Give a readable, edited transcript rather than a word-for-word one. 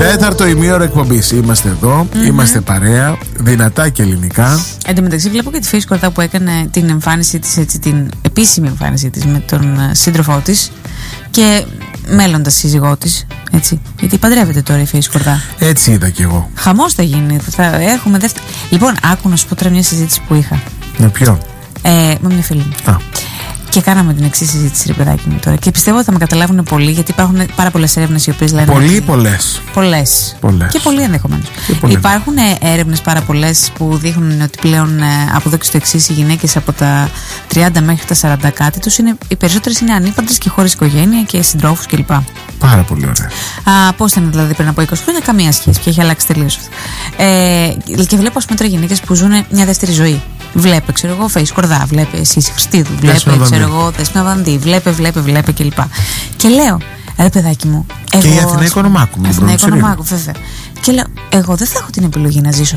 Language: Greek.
Τέταρτο ημίωρο εκπομπής. Είμαστε εδώ, είμαστε παρέα, δυνατά και ελληνικά. Εν τω μεταξύ, βλέπω και τη Φέη Σκορδά που έκανε την εμφάνισή της, έτσι, την επίσημη εμφάνισή της με τον σύντροφό της και μέλλοντα σύζυγό της. Έτσι. Γιατί παντρεύεται τώρα η Φέη Σκορδά. Έτσι είδα κι εγώ. Χαμός θα γίνει. Θα έχουμε δεύτερη. Λοιπόν, άκου να σου πω τώρα μια συζήτηση που είχα. Με ποιον? Με μια φίλη μου. Και κάναμε την εξής συζήτηση, ρε παιδάκι μου τώρα. Και πιστεύω ότι θα με καταλάβουν πολύ, γιατί υπάρχουν πάρα πολλές έρευνες οι οποίες λένε. Πολλές. Και πολλοί ενδεχομένως. Υπάρχουν έρευνες πάρα πολλές που δείχνουν ότι πλέον από εδώ και στο εξής οι γυναίκες από τα 30 μέχρι τα 40 κάτι τους οι περισσότερες είναι ανήπαντρες και χωρίς οικογένεια και συντρόφους κλπ. Πάρα πολύ ωραία. Πώς ήταν δηλαδή πριν από 20 χρόνια? Καμία σχέση και έχει αλλάξει τελείως αυτό. Και βλέπω ας πούμε τώρα γυναίκες που ζουν μια δεύτερη ζωή. Βλέπε, ξέρω εγώ, Φέη Σκορδά, βλέπε Σύση Χριστίδου, βλέπε, ξέρω εγώ, Δέσποινα Βανδύ, βλέπε κλπ. Και λέω, ρε παιδάκι μου. Και η Αθηνά Οικονομάκου. Αθηνά Οικονομάκου, βέβαια. Και λέω, εγώ δεν θα έχω την επιλογή να ζήσω